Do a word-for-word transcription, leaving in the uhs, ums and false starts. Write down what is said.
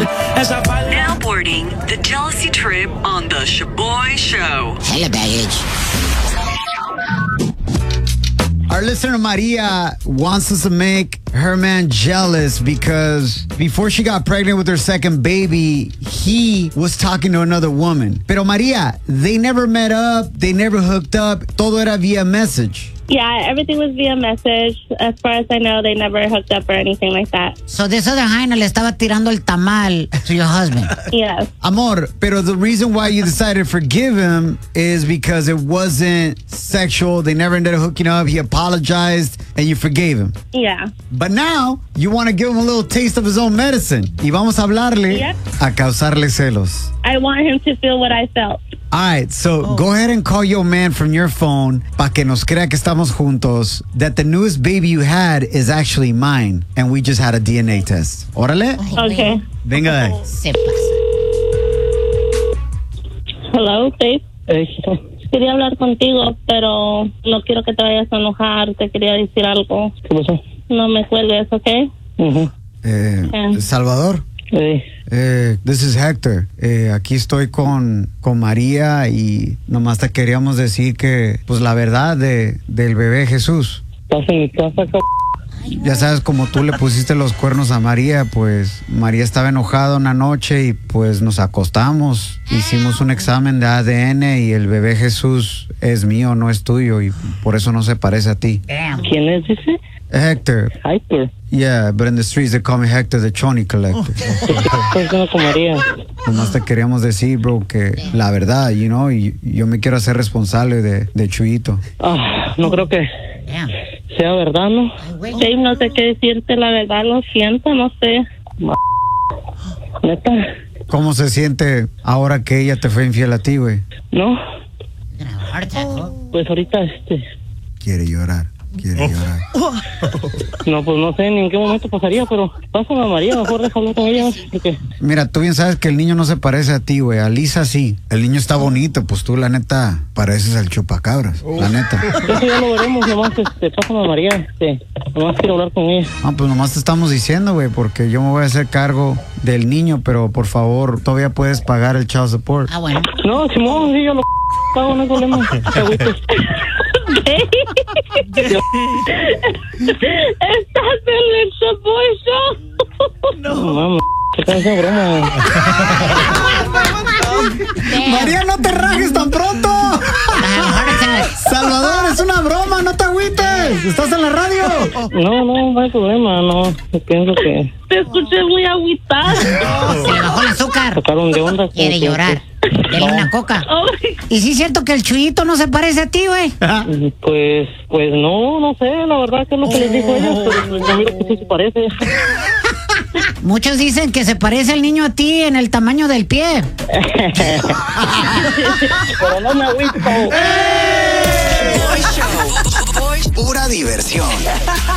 Now boarding the jealousy trip on the Shaboy Show. Hella baggage. Our listener Maria wants us to make her man jealous because before she got pregnant with her second baby, he was talking to another woman. Pero Maria, they never met up, they never hooked up, todo era via message. Yeah, everything was via message. As far as I know, they never hooked up or anything like that. So this other hyena le estaba tirando el tamal to your husband. Yes. Amor, pero the reason why you decided to forgive him is because it wasn't sexual. They never ended up hooking up. He apologized and you forgave him. Yeah. But now you want to give him a little taste of his own medicine. Y vamos a hablarle Yep. a causarle celos. I want him to feel what I felt. All right, so oh. go ahead and call your man from your phone pa que nos crea que estamos juntos, that the newest baby you had is actually mine, and we just had a D N A test. Órale. Okay. Venga. Se pasa. Hello, Dave. Hey. Quería hablar contigo, pero no quiero que te vayas a enojar. Te quería decir algo. ¿Qué pasó? No me cuelgues, ¿ok? Uh-huh. Eh, Okay. Salvador. Hey. Eh, this is Hector. Eh, aquí estoy con, con María y nomás te queríamos decir que, pues la verdad de, del bebé Jesús. ¿Estás en mi casa, cabrón? Ya sabes, como tú le pusiste los cuernos a María, pues María estaba enojada una noche y pues nos acostamos. Hicimos un examen de A D N y el bebé Jesús es mío, no es tuyo, y por eso no se parece a ti. Damn. ¿Quién es ese? Hector. Hyper. Yeah, but in the streets they call me Hector the Choni Collector. Estoy con María. Nomás te queríamos decir, bro, que la verdad, you know, y, yo me quiero hacer responsable de, de Chuyito. Ah, no creo que Damn. sea verdad, ¿no? Dave, no sé qué decirte. La verdad, lo siento, no sé. ¿Neta? ¿Cómo se siente ahora que ella te fue infiel a ti, güey? ¿No? Gonna have a heart attack, oh. Pues ahorita, este... Quiere llorar, quiere llorar. No, pues no sé ni en qué momento pasaría, pero pásame a María, mejor déjalo con ella, porque... Mira, tú bien sabes que el niño no se parece a ti, güey. A Lisa sí. El niño está bonito, pues tú, la neta, pareces al chupacabras, la neta. Eso ya lo veremos, nomás, este, pásame a María, este, nomás quiero hablar con ella. Ah, pues nomás te estamos diciendo, güey, porque yo me voy a hacer cargo del niño, pero por favor, todavía puedes pagar el child support. Ah, bueno. No, Simón, sí, yo lo pago, no hay problema. Te agüites. Estás en el Shaboy Show. No, mames, ¿qué tal esa broma? María, no te rajes tan pronto. Salvador, es una broma, no te agüites. ¿Estás en la radio? No, no, no hay problema, no. Pienso que Te escuché muy agüitada. Se le bajó el azúcar. sacaron de onda. Quiere llorar. Dele una coca. Oh, ¿Y sí es cierto que el Chuyito no se parece a ti, güey? Pues, pues no, no sé, la verdad que es lo que les dijo ella, pero yo miro que sí se parece. Muchos dicen que se parece el niño a ti en el tamaño del pie. Pero no me agüito. Shaboy Show. Pura diversión.